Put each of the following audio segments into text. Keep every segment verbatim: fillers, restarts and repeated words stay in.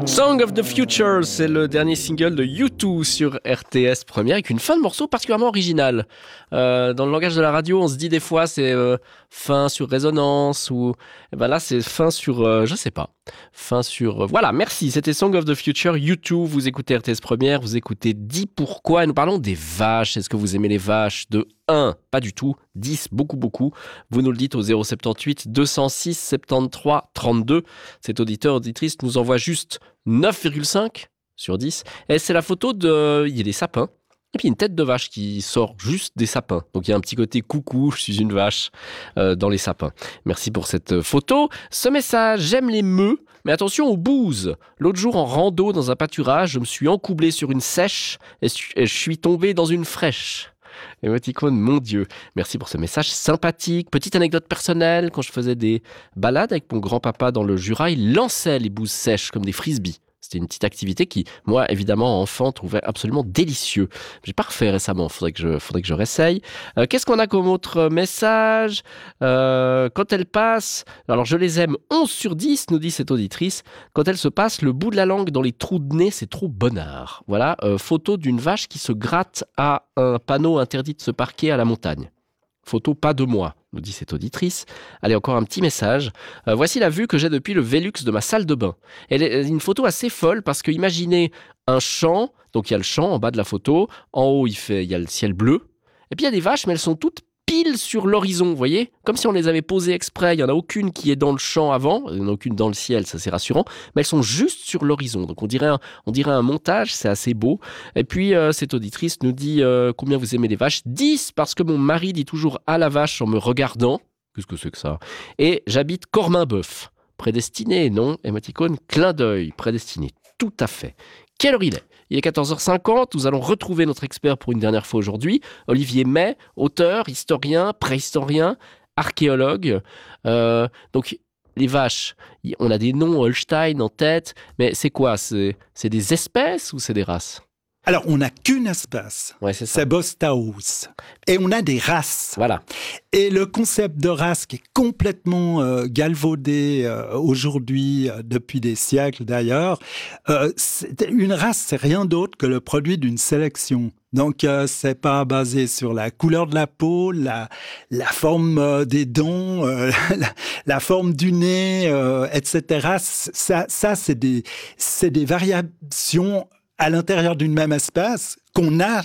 Song of the Future, c'est le dernier single de U deux sur R T S Première avec une fin de morceau particulièrement originale. Euh, dans le langage de la radio, on se dit des fois c'est euh, fin sur résonance ou eh ben là c'est fin sur euh, je sais pas. Fin sur euh, voilà, merci, c'était Song of the Future U deux, vous écoutez R T S Première, vous écoutez Dis pourquoi et nous parlons des vaches. Est-ce que vous aimez les vaches? De un, pas du tout, dix, beaucoup beaucoup. Vous nous le dites au zéro sept-huit deux cent six soixante-treize trente-deux. Cet auditeur auditrice nous envoie juste neuf virgule cinq sur dix. Et c'est la photo de... Il y a des sapins. Et puis une tête de vache qui sort juste des sapins. Donc il y a un petit côté coucou, je suis une vache euh, dans les sapins. Merci pour cette photo. Ce message, j'aime les meux, mais attention aux bouses. L'autre jour en rando dans un pâturage, je me suis encoublé sur une sèche et je suis tombé dans une fraîche. Émoticône, mon Dieu. Merci pour ce message sympathique. Petite anecdote personnelle, quand je faisais des balades avec mon grand-papa dans le Jura, il lançait les bouses sèches comme des frisbees. C'était une petite activité qui, moi, évidemment, enfant, trouvais absolument délicieux. J'ai pas refait récemment, faudrait que je, faudrait que je réessaye. Euh, qu'est-ce qu'on a comme autre message euh, Quand elle passe, alors je les aime onze sur dix, nous dit cette auditrice. Quand elle se passe le bout de la langue dans les trous de nez, c'est trop bonnard. Voilà, euh, photo d'une vache qui se gratte à un panneau interdit de se parquer à la montagne. Photo pas de moi, nous dit cette auditrice. Allez, encore un petit message. Euh, voici la vue que j'ai depuis le Velux de ma salle de bain. Elle est une photo assez folle parce que imaginez un champ, donc il y a le champ en bas de la photo, en haut il, fait, il y a le ciel bleu, et puis il y a des vaches, mais elles sont toutes pile sur l'horizon, vous voyez, comme si on les avait posées exprès. Il n'y en a aucune qui est dans le champ avant, il n'y en a aucune dans le ciel, ça c'est rassurant, mais elles sont juste sur l'horizon. Donc on dirait un, on dirait un montage, c'est assez beau. Et puis euh, cette auditrice nous dit euh, combien vous aimez les vaches. dix, parce que mon mari dit toujours à la vache en me regardant. Qu'est-ce que c'est que ça? Et j'habite Corminboeuf. Prédestiné, non? Émoticône, clin d'œil, prédestiné. Tout à fait. Quelle heure il est? Il est quatorze heures cinquante, nous allons retrouver notre expert pour une dernière fois aujourd'hui, Olivier May, auteur, historien, préhistorien, archéologue. Euh, donc, les vaches, on a des noms Holstein en tête, mais c'est quoi? C'est, c'est des espèces ou c'est des races? Alors, on n'a qu'une espèce, ouais, c'est, ça. c'est Bostaurus. Et on a des races. Voilà. Et le concept de race qui est complètement euh, galvaudé euh, aujourd'hui, euh, depuis des siècles d'ailleurs, euh, c'est, une race, c'est rien d'autre que le produit d'une sélection. Donc, euh, c'est pas basé sur la couleur de la peau, la, la forme euh, des dents, euh, la, la forme du nez, euh, et cetera. Ça, ça c'est des, c'est des variations à l'intérieur d'une même espèce qu'on a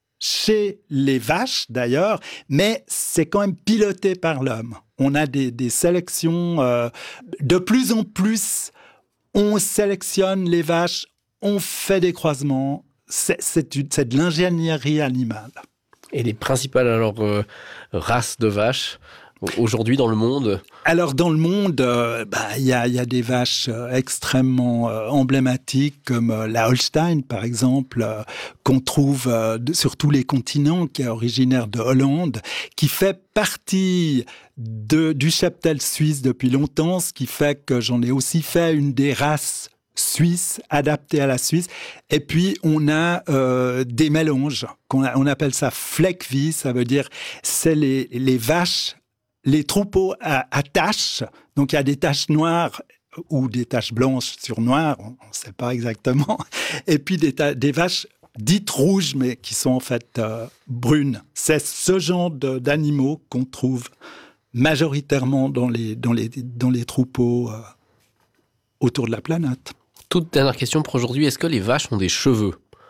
chez les vaches d'ailleurs, mais c'est quand même piloté par l'homme. On a des, des sélections, euh, de plus en plus, on sélectionne les vaches, on fait des croisements, c'est, c'est, c'est de l'ingénierie animale. Et les principales alors, euh, races de vaches aujourd'hui dans le monde? Alors dans le monde, euh, bah, y a, y a des vaches euh, extrêmement euh, emblématiques comme euh, la Holstein par exemple, euh, qu'on trouve euh, de, sur tous les continents, qui est originaire de Hollande, qui fait partie de, du cheptel suisse depuis longtemps, ce qui fait que j'en ai aussi fait une des races suisse, adapté à la Suisse. Et puis, on a euh, des mélanges. Qu'on a, on appelle ça fleckvieh. Ça veut dire, c'est les, les vaches, les troupeaux à, à taches. Donc, il y a des taches noires ou des taches blanches sur noir. On ne sait pas exactement. Et puis, des, ta- des vaches dites rouges, mais qui sont en fait euh, brunes. C'est ce genre de, d'animaux qu'on trouve majoritairement dans les, dans les, dans les troupeaux euh, autour de la planète. Toute dernière question pour aujourd'hui, est-ce que les vaches ont des cheveux?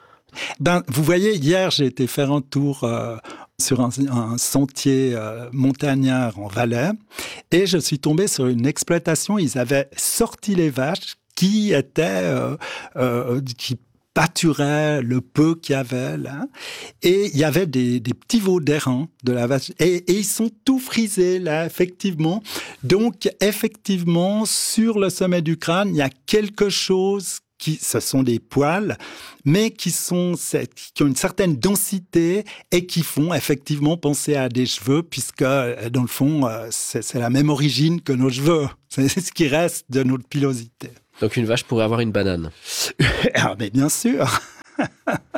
Ben, vous voyez, hier, j'ai été faire un tour euh, sur un, un sentier euh, montagnard en Valais et je suis tombé sur une exploitation. Ils avaient sorti les vaches qui étaient, euh, euh, qui pâturaient le peu qu'il y avait là. Et il y avait des, des petits veaux d'airain de la vache. Et, et ils sont tout frisés là, effectivement. Donc, effectivement, sur le sommet du crâne, il y a quelque chose qui, ce sont des poils, mais qui sont, qui ont une certaine densité et qui font effectivement penser à des cheveux, puisque, dans le fond, c'est, c'est la même origine que nos cheveux. C'est ce qui reste de notre pilosité. Donc une vache pourrait avoir une banane. Ah, mais bien sûr.